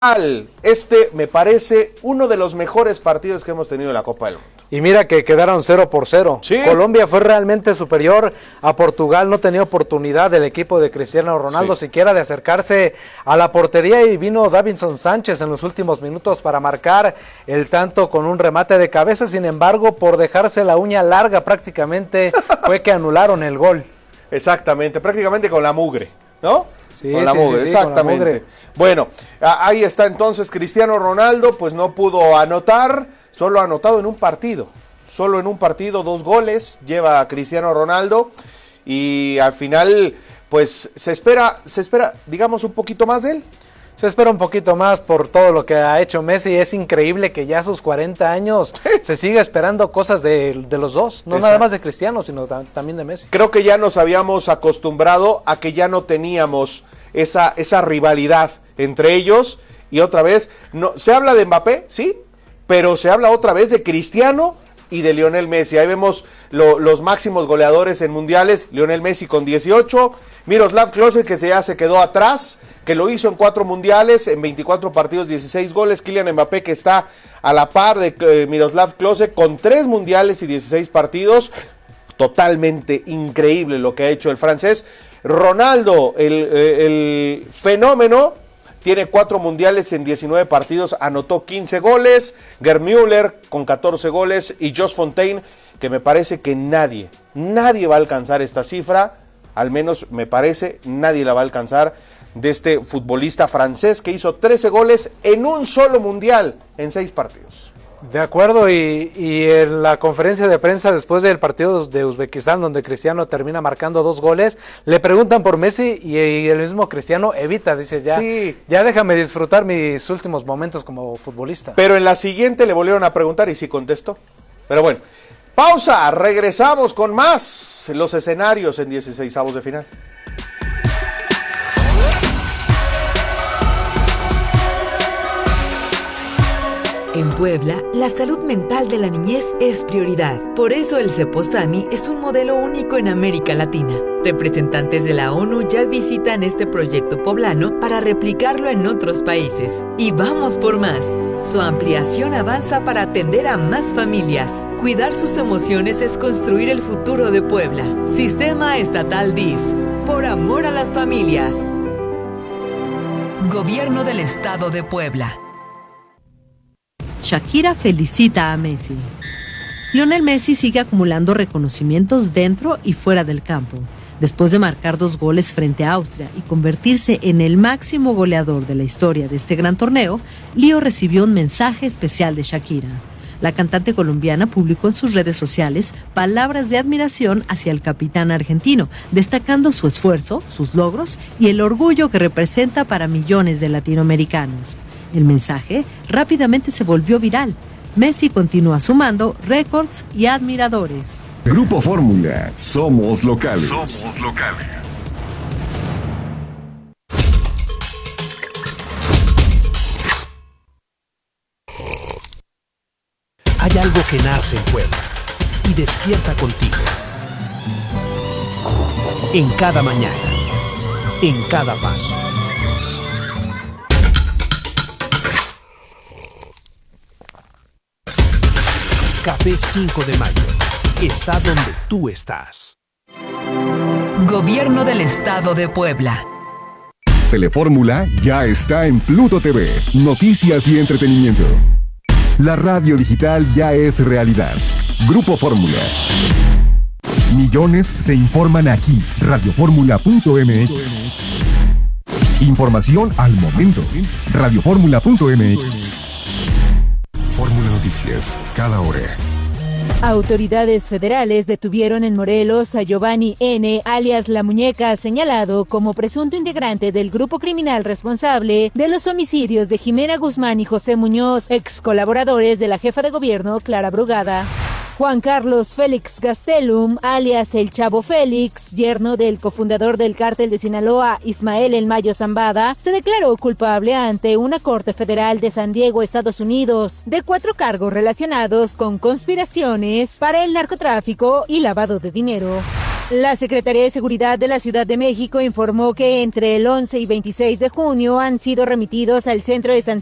Este me parece uno de los mejores partidos que hemos tenido en la Copa del Mundo. Y mira que quedaron 0-0. ¿Sí? Colombia fue realmente superior a Portugal, no tenía oportunidad del equipo de Cristiano Ronaldo siquiera de acercarse a la portería, y vino Davinson Sánchez en los últimos minutos para marcar el tanto con un remate de cabeza. Sin embargo, por dejarse la uña larga prácticamente fue que anularon el gol. Exactamente, prácticamente con la mugre, ¿no? Sí, con la mugre, exactamente. Con la mugre. Bueno, ahí está entonces Cristiano Ronaldo, pues no pudo anotar, solo ha anotado en un partido. Solo en un partido, 2 goles lleva Cristiano Ronaldo, y al final pues se espera, digamos, un poquito más de él. Se espera un poquito más por todo lo que ha hecho Messi. Es increíble que ya a sus 40 años se siga esperando cosas de los dos, no nada más de Cristiano, sino también de Messi. Creo que ya nos habíamos acostumbrado a que ya no teníamos esa rivalidad entre ellos, y otra vez, no, se habla de Mbappé, sí, pero se habla otra vez de Cristiano y de Lionel Messi. Ahí vemos los máximos goleadores en mundiales: Lionel Messi con 18, Miroslav Klose, que ya se quedó atrás, que lo hizo en 4 mundiales, en 24 partidos, 16 goles, Kylian Mbappé, que está a la par de Miroslav Klose con 3 mundiales y 16 partidos, totalmente increíble lo que ha hecho el francés. Ronaldo, el fenómeno, tiene 4 mundiales en 19 partidos, anotó 15 goles, Gerd Müller con 14 goles, y Josh Fontaine, que me parece que nadie va a alcanzar esta cifra, al menos me parece, nadie la va a alcanzar, de este futbolista francés que hizo 13 goles en un solo mundial, en 6 partidos. De acuerdo, y en la conferencia de prensa después del partido de Uzbekistán, donde Cristiano termina marcando 2 goles, le preguntan por Messi, y el mismo Cristiano evita, dice ya déjame disfrutar mis últimos momentos como futbolista. Pero en la siguiente le volvieron a preguntar y sí contestó. Pero bueno, pausa, regresamos con más los escenarios en 16avos de final. En Puebla, la salud mental de la niñez es prioridad. Por eso el Ceposani es un modelo único en América Latina. Representantes de la ONU ya visitan este proyecto poblano para replicarlo en otros países. Y vamos por más. Su ampliación avanza para atender a más familias. Cuidar sus emociones es construir el futuro de Puebla. Sistema Estatal DIF. Por amor a las familias. Gobierno del Estado de Puebla. Shakira felicita a Messi. Lionel Messi sigue acumulando reconocimientos dentro y fuera del campo. Después de marcar 2 goles frente a Austria y convertirse en el máximo goleador de la historia de este gran torneo, Lío recibió un mensaje especial de Shakira. La cantante colombiana publicó en sus redes sociales palabras de admiración hacia el capitán argentino, destacando su esfuerzo, sus logros y el orgullo que representa para millones de latinoamericanos. El mensaje rápidamente se volvió viral. Messi continúa sumando récords y admiradores. Grupo Fórmula, somos locales. Hay algo que nace en Puebla y despierta contigo. En cada mañana, en cada paso. Café 5 de Mayo. Está donde tú estás. Gobierno del Estado de Puebla. Telefórmula ya está en Pluto TV. Noticias y entretenimiento. La radio digital ya es realidad. Grupo Fórmula. Millones se informan aquí. Radioformula.mx. Información al momento. Radioformula.mx. Fórmula Noticias, cada hora. Autoridades federales detuvieron en Morelos a Giovanni N., alias La Muñeca, señalado como presunto integrante del grupo criminal responsable de los homicidios de Jimena Guzmán y José Muñoz, ex colaboradores de la jefa de gobierno Clara Brugada. Juan Carlos Félix Gastelum, alias El Chavo Félix, yerno del cofundador del cártel de Sinaloa, Ismael El Mayo Zambada, se declaró culpable ante una corte federal de San Diego, Estados Unidos, de 4 cargos relacionados con conspiraciones para el narcotráfico y lavado de dinero. La Secretaría de Seguridad de la Ciudad de México informó que entre el 11 y 26 de junio han sido remitidos al Centro de Sanción